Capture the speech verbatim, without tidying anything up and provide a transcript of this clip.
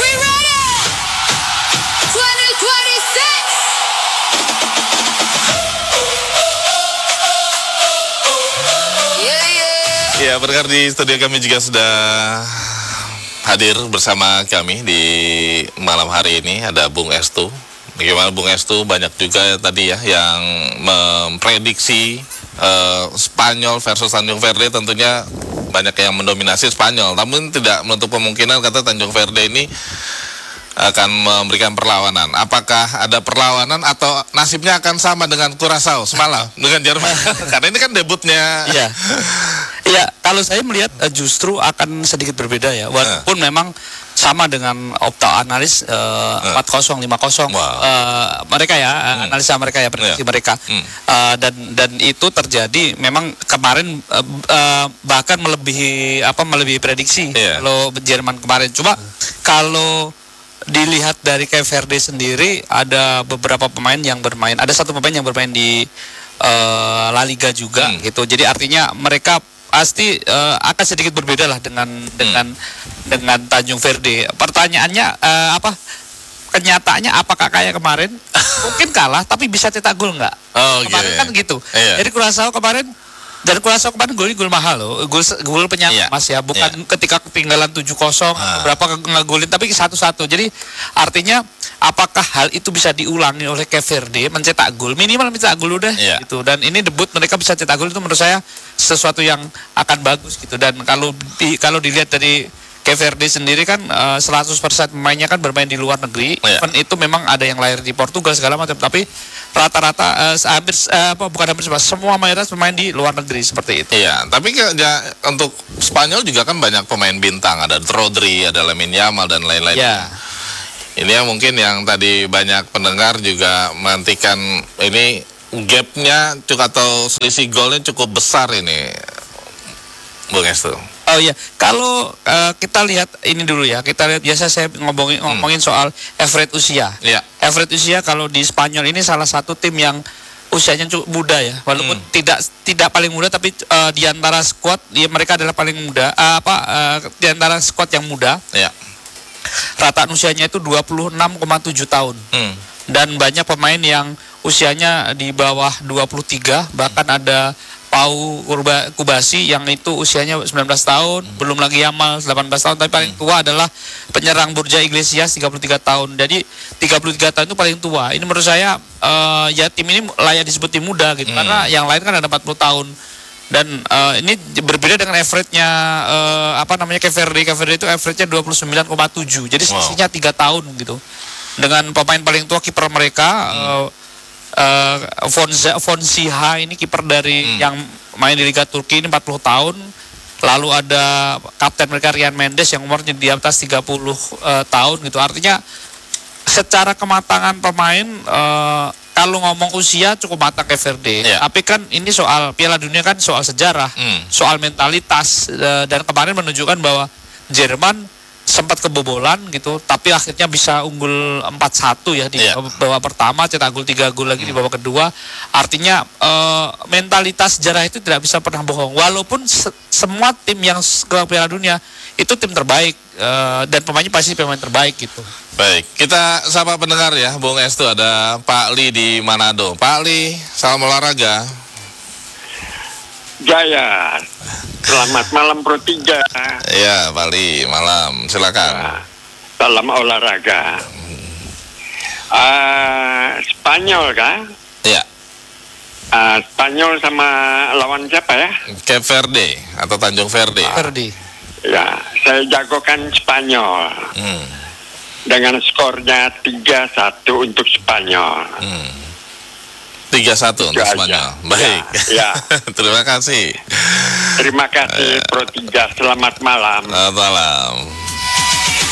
Ya, pendengar di studio kami juga sudah hadir bersama kami di malam hari ini. Ada Bung Estu. Bagaimana Bung Estu, banyak juga tadi ya yang memprediksi uh, Spanyol versus Tanjung Verde. Tentunya banyak yang mendominasi Spanyol, namun tidak menutup kemungkinan kata Tanjung Verde ini akan memberikan perlawanan. Apakah ada perlawanan atau nasibnya akan sama dengan Curaçao semalam dengan Jerman? Karena ini kan debutnya. Iya. Iya, kalau saya melihat uh, justru akan sedikit berbeda ya. Walaupun uh. memang sama dengan Opta analis uh, uh. empat nol lima nol wow. uh, mereka ya, hmm. analisa mereka ya, prediksi yeah. mereka. Hmm. Uh, dan dan itu terjadi memang kemarin uh, uh, bahkan melebihi apa melebihi prediksi yeah. kalau Jerman kemarin. Cuma uh. kalau dilihat dari Cape Verde sendiri, ada beberapa pemain yang bermain, ada satu pemain yang bermain di uh, La Liga juga hmm. gitu. Jadi artinya mereka pasti uh, akan sedikit berbeda lah dengan hmm. dengan dengan Tanjung Verde. Pertanyaannya uh, apa? Kenyataannya apakah kayak kemarin? Mungkin kalah tapi bisa cetak gol nggak? Oh, kemarin yeah. kan gitu. Yeah. Jadi Curaçao kemarin dan Curaçao kemarin golnya gol mahal loh, gol gol penyangga yeah. mas ya, bukan yeah. ketika ketinggalan tujuh kosong uh. berapa ngegolin, tapi satu-satu. Jadi artinya apakah hal itu bisa diulangi oleh Cape Verde, mencetak gol minimal mencetak gol udah yeah. gitu. Dan ini debut mereka bisa cetak gol, itu menurut saya sesuatu yang akan bagus gitu. Dan kalau di, kalau dilihat dari Cape Verde sendiri kan uh, seratus persen pemainnya kan bermain di luar negeri. Yeah. Even itu memang ada yang lahir di Portugal segala macam, tapi rata-rata uh, hampir uh, apa bukan hampir semua mayoritas pemain di luar negeri seperti itu. Iya, tapi ya, untuk Spanyol juga kan banyak pemain bintang, ada Rodri, ada Lamine Yamal dan lain-lain. Yeah. Ini yang mungkin yang tadi banyak pendengar juga menantikan, ini gapnya cukup atau selisih golnya cukup besar ini, Bung Estu. Oh iya, kalau uh, kita lihat ini dulu ya, kita lihat biasa saya ngomongin ngomongin hmm. soal average usia. Yeah. Average usia kalau di Spanyol ini salah satu tim yang usianya cukup muda ya, walaupun hmm. tidak tidak paling muda, tapi uh, di antara squad ya mereka adalah paling muda. Uh, apa uh, di antara squad yang muda. Yeah. Rata usianya itu dua puluh enam koma tujuh tahun. Hmm. Dan banyak pemain yang usianya di bawah dua puluh tiga, bahkan hmm. ada Pau Kubasi yang itu usianya sembilan belas tahun, hmm. belum lagi Yamal delapan belas tahun, tapi paling tua adalah penyerang Borja Iglesias tiga puluh tiga tahun. Jadi tiga puluh tiga tahun itu paling tua. Ini menurut saya uh, ya tim ini layak disebut tim muda gitu, hmm. karena yang lain kan ada empat puluh tahun. Dan uh, ini berbeda dengan average-nya uh, apa namanya Cape Verde. Cape Verde itu average-nya dua puluh sembilan koma tujuh. Jadi selisihnya wow. tiga tahun gitu. Dengan pemain paling tua kiper mereka hmm. uh, Uh, Fonza, Fonsiha ini kiper dari hmm. yang main di Liga Turki ini empat puluh tahun. Lalu ada kapten mereka Rian Mendes yang umurnya di atas tiga puluh uh, tahun gitu. Artinya secara kematangan pemain uh, kalau ngomong usia cukup matang Cape Verde. Yeah. Tapi kan ini soal Piala Dunia kan soal sejarah, hmm. soal mentalitas, uh, dan kemarin menunjukkan bahwa Jerman sempat kebobolan gitu, tapi akhirnya bisa unggul empat satu ya di yeah. babak pertama, cetak gol tiga gol lagi hmm. di babak kedua. Artinya uh, mentalitas sejarah itu tidak bisa pernah bohong. Walaupun se semua tim yang ke Piala Dunia itu tim terbaik uh, dan pemainnya pasti pemain terbaik gitu. Baik, kita sapa pendengar ya, Bung Estu. Ada Pak Li di Manado. Pak Li, salam olahraga. Jaya, selamat malam Pro tiga. Ya, Pak Li, malam, silakan. Ya, salam olahraga. Uh, Spanyol kan? Ya. Uh, Spanyol sama lawan siapa ya? Cape Verde atau Tanjung Verde. Uh, Verde. Ya, saya jagokan Spanyol. Hmm. Dengan skornya tiga satu untuk Spanyol. Hmm. tiga satu untuk Spanyol. Baik. Ya, ya. Terima kasih. Terima kasih Pro tiga. Selamat malam. Selamat malam.